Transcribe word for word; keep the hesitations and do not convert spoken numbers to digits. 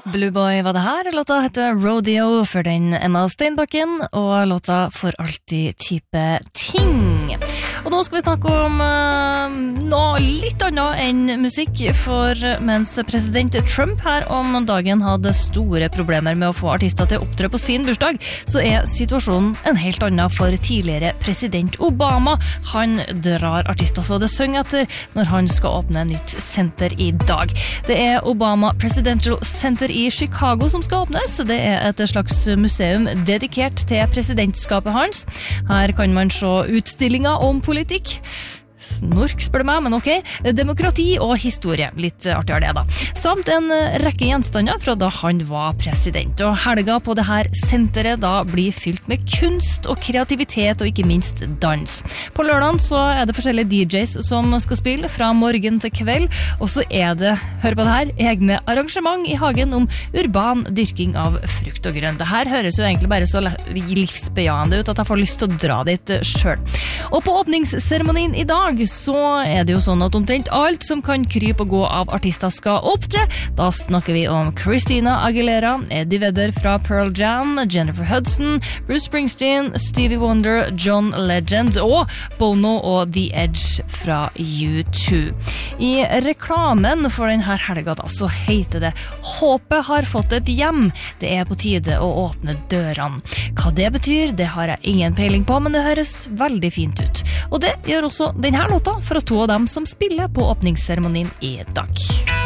Blue Boy var det her. Låta heter Rodeo for den Emma Steinbakken, og låta For alltid type ting. Og nå skal vi snakke om uh, noe litt annet enn musikk, for mens president Trump her om dagen hadde store problemer med å få artister til å opptre på sin bursdag, så er situasjonen en helt annen for tidligere president Obama. Han drar artister så det synger etter når han skal åpne nytt senter i dag. Det er Obama Presidential Center i Chicago som skal åpnes. Det er et slags museum dedikert til presidentskapet hans. Her kan man se utstillinger om politikk. Snork, spør du meg, men ok. Demokrati og historie. Litt artigere det da. Samt en rekke gjenstander fra da han var president. Og helga på det her senteret da blir fylt med kunst og kreativitet og ikke minst dans. På lørdagen så er det forskjellige D Js som skal spille fra morgen til kveld. Og så er det, hør på det her, egne arrangement i hagen om urban dyrking av frukt og grønt. Det her høres jo egentlig bare så livsbejagende ut at jeg får lyst til å dra dit selv. Og på åpningsseremonien i dag så er det jo sånn at omtrent alt som kan krype og gå av artister skal opptre. Da snakker vi om Christina Aguilera, Eddie Vedder fra Pearl Jam, Jennifer Hudson, Bruce Springsteen, Stevie Wonder, John Legend og Bono og The Edge fra U two. I reklamen for denne helga da, så heter det «Håpet har fått et hjem. Det er på tide å åpne dørene». Hva det betyr, det har jeg ingen peiling på, men det høres veldig fint ut. Og det gjør også denne låta fra to av dem som spiller på åpningsseremonien i dag.